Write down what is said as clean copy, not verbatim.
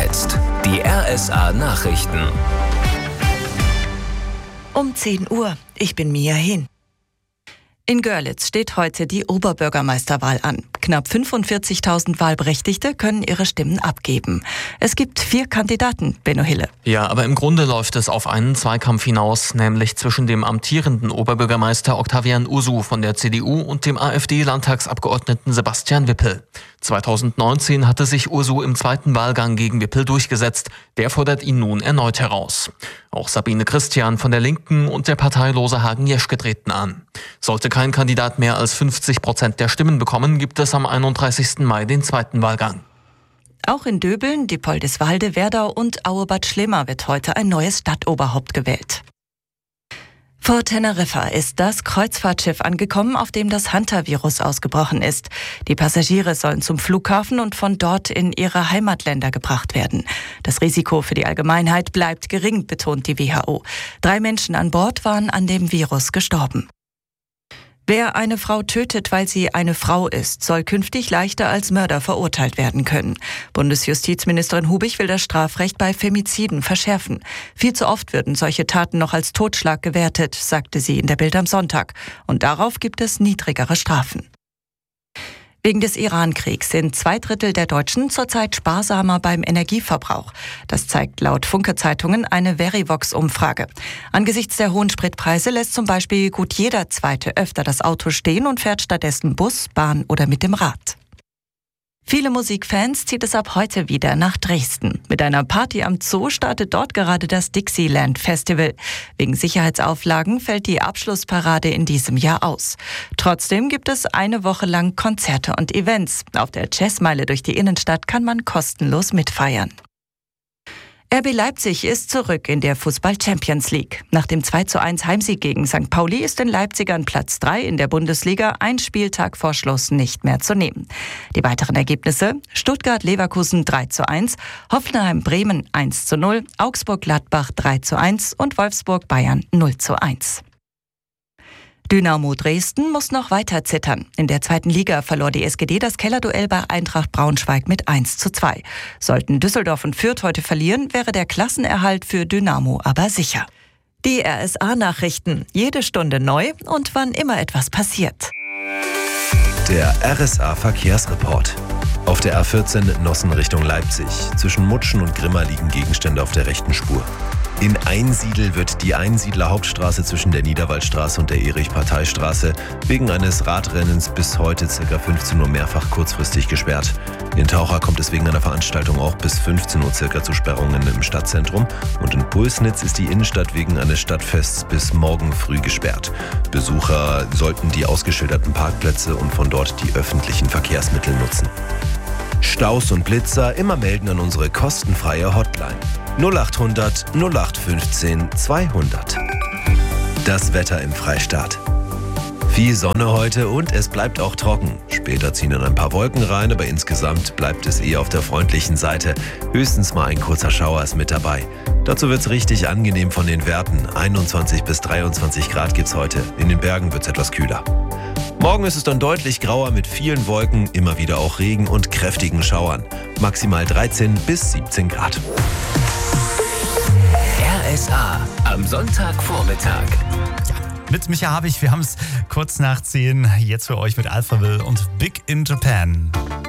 jetzt die RSA Nachrichten. Um 10 Uhr. Ich bin Mia Hin. In Görlitz steht heute die Oberbürgermeisterwahl an. Knapp 45.000 Wahlberechtigte können ihre Stimmen abgeben. Es gibt 4 Kandidaten, Benno Hille. Ja, aber im Grunde läuft es auf einen Zweikampf hinaus, nämlich zwischen dem amtierenden Oberbürgermeister Octavian Ursu von der CDU und dem AfD-Landtagsabgeordneten Sebastian Wippel. 2019 hatte sich Ursu im zweiten Wahlgang gegen Wippel durchgesetzt. Der fordert ihn nun erneut heraus. Auch Sabine Christian von der Linken und der parteilose Hagen Jeschke treten an. Sollte kein Kandidat mehr als 50% der Stimmen bekommen, gibt es am 31. Mai den zweiten Wahlgang. Auch in Döbeln, Diepoldiswalde, Werdau und Aue-Bad Schlema wird heute ein neues Stadtoberhaupt gewählt. Vor Teneriffa ist das Kreuzfahrtschiff angekommen, auf dem das Hantavirus ausgebrochen ist. Die Passagiere sollen zum Flughafen und von dort in ihre Heimatländer gebracht werden. Das Risiko für die Allgemeinheit bleibt gering, betont die WHO. 3 Menschen an Bord waren an dem Virus gestorben. Wer eine Frau tötet, weil sie eine Frau ist, soll künftig leichter als Mörder verurteilt werden können. Bundesjustizministerin Hubig will das Strafrecht bei Femiziden verschärfen. Viel zu oft würden solche Taten noch als Totschlag gewertet, sagte sie in der Bild am Sonntag. Und darauf gibt es niedrigere Strafen. Wegen des Iran-Kriegs sind 2/3 der Deutschen zurzeit sparsamer beim Energieverbrauch. Das zeigt laut Funke-Zeitungen eine Verivox-Umfrage. Angesichts der hohen Spritpreise lässt zum Beispiel gut jeder Zweite öfter das Auto stehen und fährt stattdessen Bus, Bahn oder mit dem Rad. Viele Musikfans zieht es ab heute wieder nach Dresden. Mit einer Party am Zoo startet dort gerade das Dixieland Festival. Wegen Sicherheitsauflagen fällt die Abschlussparade in diesem Jahr aus. Trotzdem gibt es eine Woche lang Konzerte und Events. Auf der Jazzmeile durch die Innenstadt kann man kostenlos mitfeiern. RB Leipzig ist zurück in der Fußball-Champions League. Nach dem 2:1 Heimsieg gegen St. Pauli ist den Leipzigern Platz 3 in der Bundesliga ein Spieltag vor Schluss nicht mehr zu nehmen. Die weiteren Ergebnisse: Stuttgart-Leverkusen 3:1, Hoffenheim-Bremen 1:0, Augsburg-Gladbach 3:1 und Wolfsburg-Bayern 0:1. Dynamo Dresden muss noch weiter zittern. In der 2. Liga verlor die SGD das Kellerduell bei Eintracht Braunschweig mit 1:2. Sollten Düsseldorf und Fürth heute verlieren, wäre der Klassenerhalt für Dynamo aber sicher. Die RSA-Nachrichten, jede Stunde neu und wann immer etwas passiert. Der RSA-Verkehrsreport. Auf der A14 Nossen Richtung Leipzig. Zwischen Mutschen und Grimma liegen Gegenstände auf der rechten Spur. In Einsiedl wird die Einsiedler Hauptstraße zwischen der Niederwaldstraße und der Erich-Partei-Straße wegen eines Radrennens bis heute ca. 15 Uhr mehrfach kurzfristig gesperrt. In Taucher kommt es wegen einer Veranstaltung auch bis 15 Uhr ca. zu Sperrungen im Stadtzentrum. Und in Pulsnitz ist die Innenstadt wegen eines Stadtfests bis morgen früh gesperrt. Besucher sollten die ausgeschilderten Parkplätze und von dort die öffentlichen Verkehrsmittel nutzen. Staus und Blitzer immer melden an unsere kostenfreie Hotline 0800 0815 200. Das Wetter im Freistaat. Viel Sonne heute und es bleibt auch trocken. Später ziehen dann ein paar Wolken rein, aber insgesamt bleibt es eher auf der freundlichen Seite. Höchstens mal ein kurzer Schauer ist mit dabei. Dazu wird es richtig angenehm von den Werten. 21 bis 23 Grad gibt's heute. In den Bergen wird es etwas kühler. Morgen ist es dann deutlich grauer mit vielen Wolken, immer wieder auch Regen und kräftigen Schauern. Maximal 13 bis 17 Grad. RSA am Sonntagvormittag. Mit Micha Habich, wir haben es kurz nach 10, jetzt für euch mit Alphaville und Big in Japan.